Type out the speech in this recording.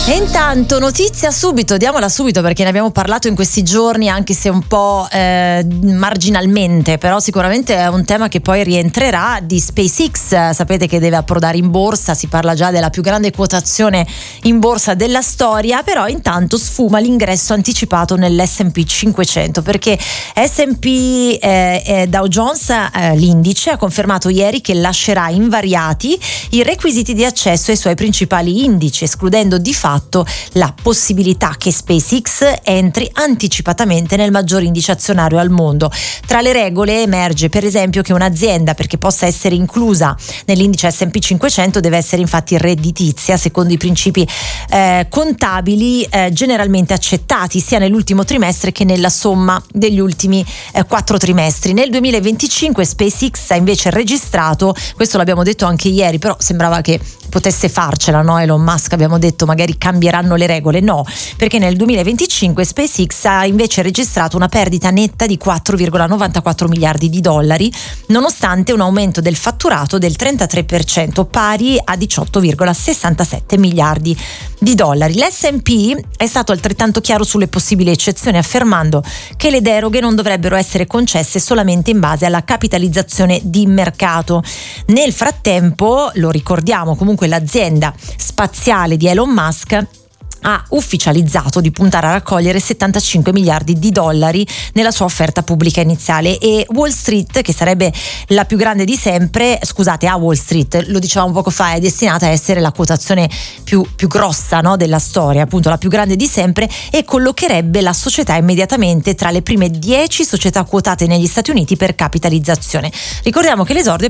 E intanto notizia subito, diamola subito perché ne abbiamo parlato in questi giorni, anche se un po' marginalmente, però sicuramente è un tema che poi rientrerà, di SpaceX. Sapete che deve approdare in borsa, si parla già della più grande quotazione in borsa della storia, però intanto sfuma l'ingresso anticipato nell'S&P 500 perché S&P Dow Jones, l'indice, ha confermato ieri che lascerà invariati i requisiti di accesso ai suoi principali indici, escludendo di fatto la possibilità che SpaceX entri anticipatamente nel maggior indice azionario al mondo. Tra le regole emerge per esempio che un'azienda, perché possa essere inclusa nell'indice S&P 500, deve essere infatti redditizia secondo i principi contabili generalmente accettati sia nell'ultimo trimestre che nella somma degli ultimi 4 trimestri. Nel 2025 SpaceX ha invece registrato, questo l'abbiamo detto anche ieri, però sembrava che potesse farcela, no? Elon Musk, abbiamo detto magari cambieranno le regole, no, perché nel 2025 SpaceX ha invece registrato una perdita netta di 4,94 miliardi di dollari, nonostante un aumento del fatturato del 33%, pari a 18,67 miliardi di dollari. L'S&P è stato altrettanto chiaro sulle possibili eccezioni, affermando che le deroghe non dovrebbero essere concesse solamente in base alla capitalizzazione di mercato. Nel frattempo, lo ricordiamo, comunque l'azienda spaziale di Elon Musk ha ufficializzato di puntare a raccogliere 75 miliardi di dollari nella sua offerta pubblica iniziale, e Wall Street, che sarebbe la più grande di sempre, scusate, a Wall Street, lo dicevamo poco fa, è destinata a essere la quotazione più grossa, no, della storia, appunto la più grande di sempre, e collocherebbe la società immediatamente tra le prime 10 società quotate negli Stati Uniti per capitalizzazione. Ricordiamo che l'esordio